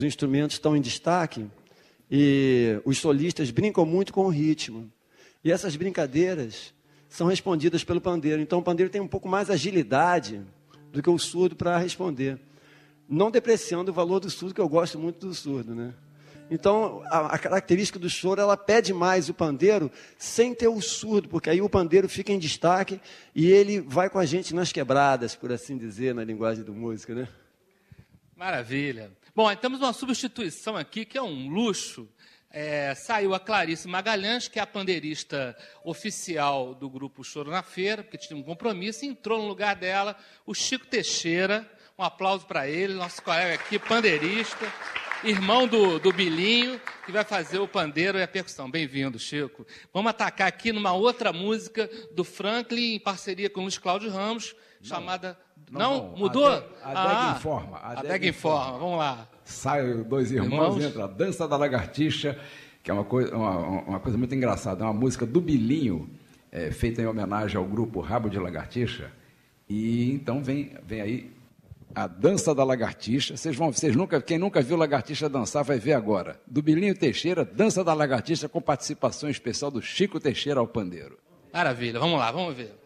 Os instrumentos estão em destaque e os solistas brincam muito com o ritmo. E essas brincadeiras são respondidas pelo pandeiro. Então, o pandeiro tem um pouco mais agilidade do que o surdo para responder. Não depreciando o valor do surdo, que eu gosto muito do surdo, né? Então, a característica do choro, ela pede mais o pandeiro sem ter o surdo, porque aí o pandeiro fica em destaque e ele vai com a gente nas quebradas, por assim dizer, na linguagem do músico, né? Maravilha. Bom, temos uma substituição aqui, que é um luxo. Saiu a Clarice Magalhães, que é a pandeirista oficial do grupo Choro na Feira, porque tinha um compromisso, e entrou no lugar dela o Chico Teixeira. Um aplauso para ele, nosso colega aqui, pandeirista, irmão do Bilinho, que vai fazer o pandeiro e a percussão. Bem-vindo, Chico. Vamos atacar aqui numa outra música do Franklin, em parceria com o Luiz Cláudio Ramos, chamada... Não? Mudou? A Dega Informa. Vamos lá. Saem dois irmãos, entra a Dança da Lagartixa, que é uma coisa muito engraçada. É uma música do Bilinho, feita em homenagem ao grupo Rabo de Lagartixa. E então vem aí a Dança da Lagartixa. Quem nunca viu Lagartixa dançar vai ver agora. Do Bilinho Teixeira, Dança da Lagartixa, com participação especial do Chico Teixeira ao pandeiro. Maravilha, vamos lá, vamos ver.